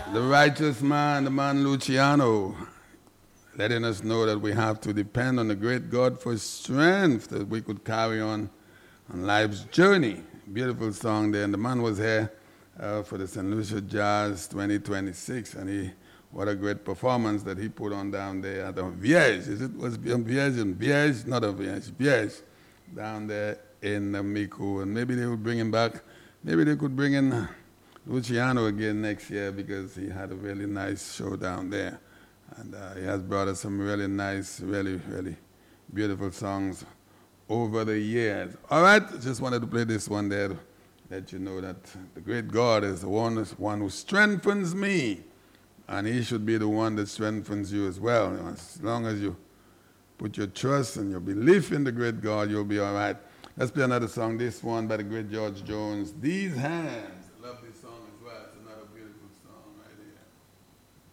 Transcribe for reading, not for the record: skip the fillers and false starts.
The righteous man, the man Luciano, letting us know that we have to depend on the great God for strength that we could carry on life's journey. Beautiful song there. And the man was here for the St. Lucia Jazz 2026, and what a great performance that he put on down there at Viège. Was Viège? Not a Viège, down there in Micoud. And maybe they would bring him back. Maybe they could bring in Luciano again next year, because he had a really nice show down there. And he has brought us some really nice, really, really beautiful songs over the years. All right, just wanted to play this one there to let you know that the great God is the one who strengthens me, and he should be the one that strengthens you as well. As long as you put your trust and your belief in the great God, you'll be all right. Let's play another song, this one by the great George Jones, These Hands.